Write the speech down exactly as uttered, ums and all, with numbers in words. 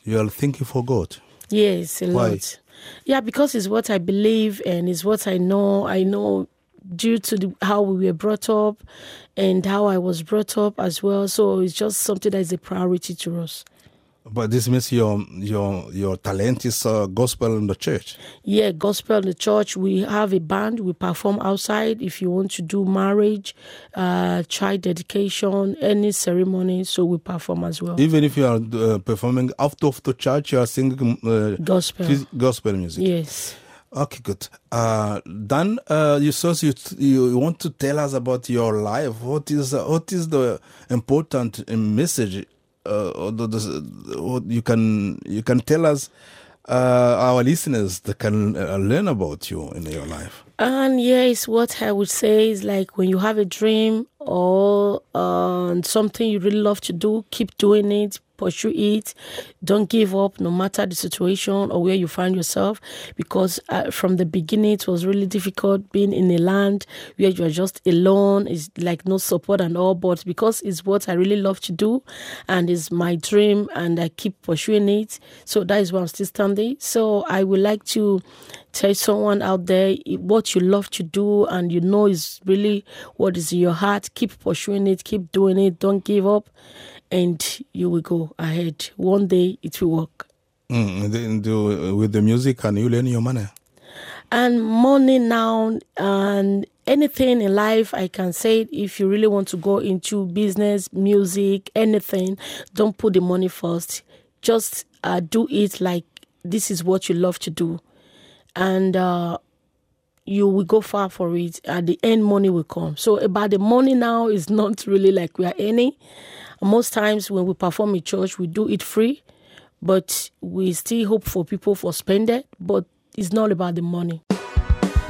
You are thinking for God? Yes, a Why? lot. Yeah, because it's what I believe and it's what I know. I know due to the, how we were brought up and how I was brought up as well. So it's just something that is a priority to us. But this means your your your talent is uh, gospel in the church. Yeah, gospel in the church. We have a band. We perform outside. If you want to do marriage, uh, child dedication, any ceremony, so we perform as well. Even if you are uh, performing out of the church, you are singing uh, Gospel. phys- gospel music. Yes. Okay, good. Uh, then uh, you so you you want to tell us about your life. What is uh, what is the important uh, message? Uh, or the, the, what you can you can tell us, uh, our listeners, that can uh, learn about you in your life. And yes, what I would say is like when you have a dream or uh, something you really love to do, keep doing it, pursue it. Don't give up no matter the situation or where you find yourself, because uh, from the beginning it was really difficult being in a land where you are just alone. It's like no support and all, but because it's what I really love to do and it's my dream and I keep pursuing it, so that is why I'm still standing. So I would like to tell someone out there, what you love to do and you know is really what is in your heart, keep pursuing it, keep doing it, don't give up, and you will go ahead. One day it will work. Mm, the, the, with the music, and you learn your money. And money now, and anything in life, I can say, if you really want to go into business, music, anything, don't put the money first. Just uh, do it like this is what you love to do. And uh, you will go far for it. At the end, money will come. So about the money now is not really like we are earning. Most times when we perform in church, we do it free, but we still hope for people for spend it. But it's not about the money.